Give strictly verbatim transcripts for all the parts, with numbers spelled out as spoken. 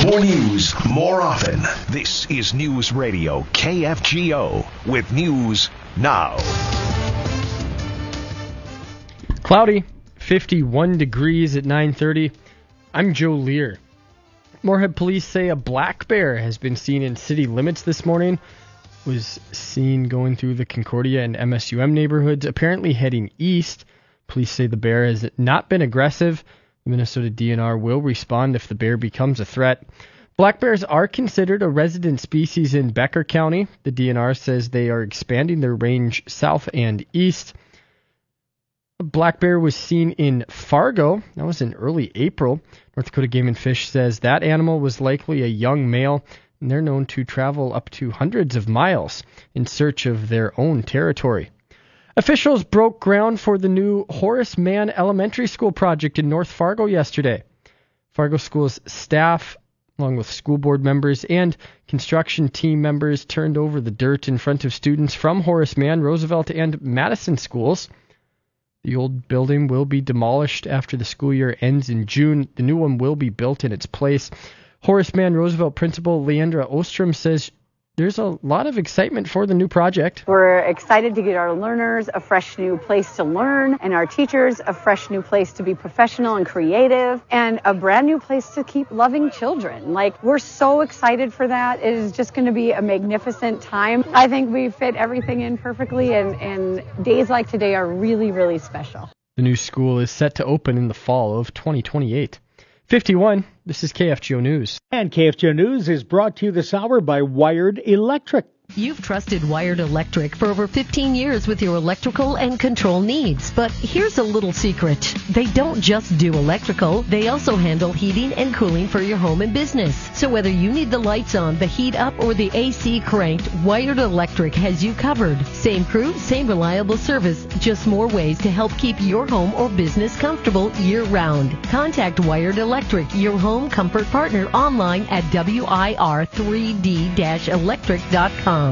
More news, more often. This is News Radio K F G O with News Now. Cloudy, fifty-one degrees at nine thirty. I'm Joe Lear. Moorhead police say a black bear has been seen in city limits this morning. Was seen going through the Concordia and M S U M neighborhoods, apparently heading east. Police say the bear has not been aggressive. The Minnesota D N R will respond if the bear becomes a threat. Black bears are considered a resident species in Becker County. The D N R says they are expanding their range south and east. A black bear was seen in Fargo. That was in early April. North Dakota Game and Fish says that animal was likely a young male, and they're known to travel up to hundreds of miles in search of their own territory. Officials broke ground for the new Horace Mann Elementary School project in North Fargo yesterday. Fargo School's staff, along with school board members and construction team members, turned over the dirt in front of students from Horace Mann, Roosevelt, and Madison schools. The old building will be demolished after the school year ends in June. The new one will be built in its place. Horace Mann Roosevelt principal Leandra Ostrom says there's a lot of excitement for the new project. We're excited to get our learners a fresh new place to learn, and our teachers a fresh new place to be professional and creative, and a brand new place to keep loving children. Like, we're so excited for that. It is just going to be a magnificent time. I think we fit everything in perfectly, and, and days like today are really, really special. The new school is set to open in the fall of twenty twenty-eight. fifty-one, this is K F G O News. And K F G O News is brought to you this hour by Wired Electric. You've trusted Wired Electric for over fifteen years with your electrical and control needs. But here's a little secret. They don't just do electrical. They also handle heating and cooling for your home and business. So whether you need the lights on, the heat up, or the A C cranked, Wired Electric has you covered. Same crew, same reliable service, just more ways to help keep your home or business comfortable year-round. Contact Wired Electric, your home comfort partner, online at W I R three D electric dot com.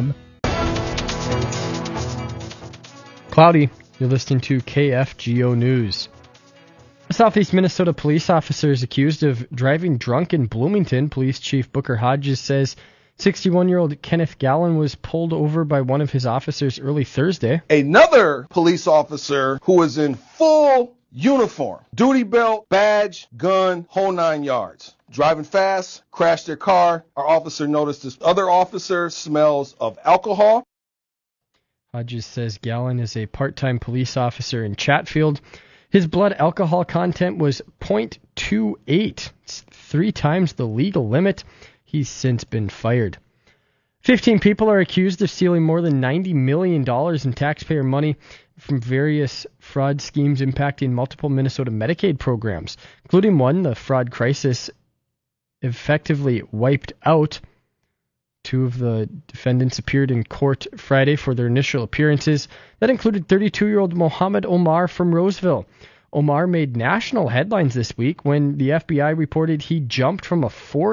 Cloudy, you're listening to K F G O News. A Southeast Minnesota police officer is accused of driving drunk in Bloomington. Police Chief Booker Hodges says sixty-one-year-old Kenneth Gallen was pulled over by one of his officers early Thursday. Another police officer who was in full uniform, duty belt, badge, gun, whole nine yards. Driving fast, crashed their car. Our officer noticed this other officer smells of alcohol. Hodges says Gallen is a part-time police officer in Chatfield. His blood alcohol content was zero point two eight. It's three times the legal limit. He's since been fired. Fifteen people are accused of stealing more than ninety million dollars in taxpayer money from various fraud schemes impacting multiple Minnesota Medicaid programs, including one the fraud crisis effectively wiped out. Two of the defendants appeared in court Friday for their initial appearances. That included thirty-two-year-old Mohammed Omar from Roseville. Omar made national headlines this week when the F B I reported he jumped from a fourth